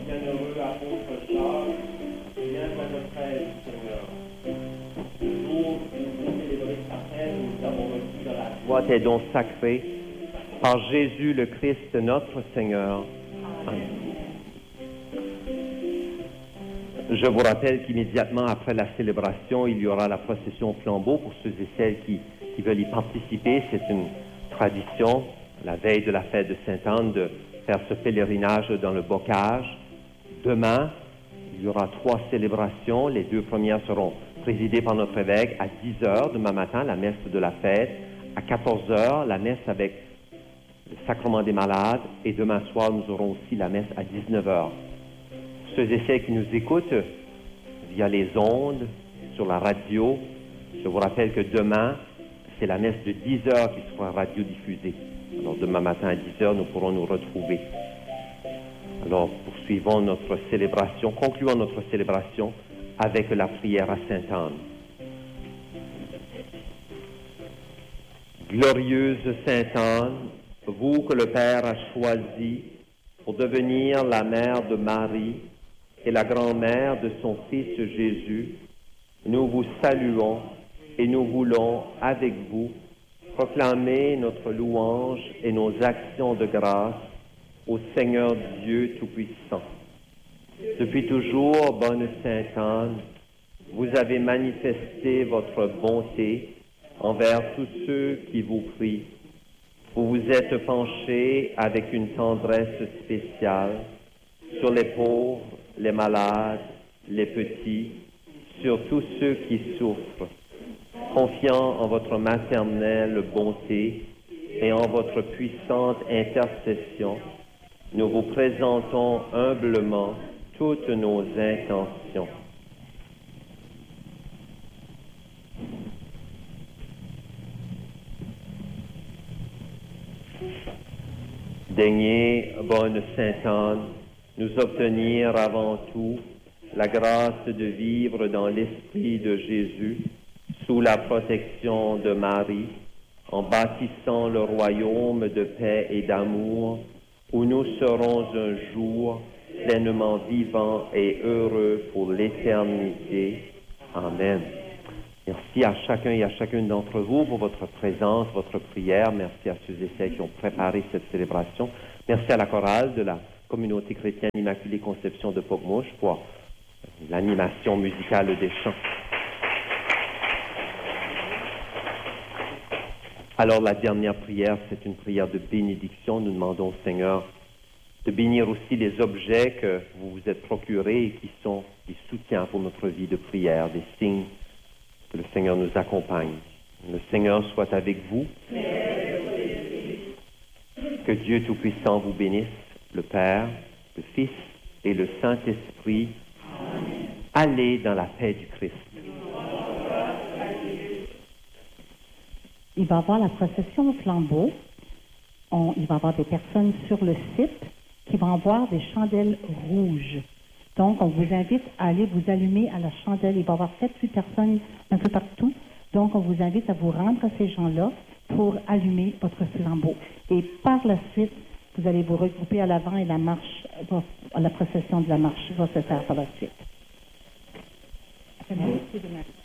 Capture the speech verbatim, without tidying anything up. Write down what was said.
Bienheureux apôtre Charles, viens à notre aide, Seigneur. Le jour où nous célébrons sa fête, nous avons reçu de la foi tes dons sacrés, par Jésus le Christ, notre Seigneur. Amen. Je vous rappelle qu'immédiatement après la célébration, il y aura la procession au flambeau pour ceux et celles qui, qui veulent y participer. C'est une tradition, la veille de la fête de Sainte-Anne, de faire ce pèlerinage dans le bocage. Demain, il y aura trois célébrations. Les deux premières seront présidées par notre évêque à dix heures demain matin, la messe de la fête. À quatorze heures, la messe avec le sacrement des malades. Et demain soir, nous aurons aussi la messe à dix-neuf heures. Ceux et celles qui nous écoutent via les ondes, sur la radio, je vous rappelle que demain, c'est la messe de dix heures qui sera radiodiffusée. Alors demain matin à dix heures, nous pourrons nous retrouver. Alors poursuivons notre célébration, concluons notre célébration avec la prière à Sainte-Anne. Glorieuse Sainte-Anne, vous que le Père a choisi pour devenir la mère de Marie et la grand-mère de son Fils Jésus, nous vous saluons et nous voulons, avec vous, proclamer notre louange et nos actions de grâce au Seigneur Dieu Tout-Puissant. Depuis toujours, bonne Sainte-Anne, vous avez manifesté votre bonté envers tous ceux qui vous prient. Vous vous êtes penchée avec une tendresse spéciale sur les pauvres, les malades, les petits, sur tous ceux qui souffrent. Confiant en votre maternelle bonté et en votre puissante intercession, nous vous présentons humblement toutes nos intentions. Daignez, bonne Sainte-Anne, nous obtenir avant tout la grâce de vivre dans l'esprit de Jésus, sous la protection de Marie, en bâtissant le royaume de paix et d'amour, où nous serons un jour pleinement vivants et heureux pour l'éternité. Amen. Merci à chacun et à chacune d'entre vous pour votre présence, votre prière. Merci à ceux et celles qui ont préparé cette célébration. Merci à la chorale de la communauté chrétienne Immaculée Conception de Pokemouche pour l'animation musicale des chants. Alors la dernière prière, c'est une prière de bénédiction. Nous demandons au Seigneur de bénir aussi les objets que vous vous êtes procurés et qui sont des soutiens pour notre vie de prière, des signes que le Seigneur nous accompagne. Le Seigneur soit avec vous. Que Dieu Tout-Puissant vous bénisse, le Père, le Fils et le Saint-Esprit. Allez dans la paix du Christ. Il va y avoir la procession au flambeau. On, il va y avoir des personnes sur le site qui vont avoir des chandelles rouges. Donc, on vous invite à aller vous allumer à la chandelle. Il va y avoir sept huit personnes un peu partout. Donc, on vous invite à vous rendre à ces gens-là pour allumer votre flambeau. Et par la suite, vous allez vous regrouper à l'avant et la marche, la procession de la marche va se faire par la suite. Merci de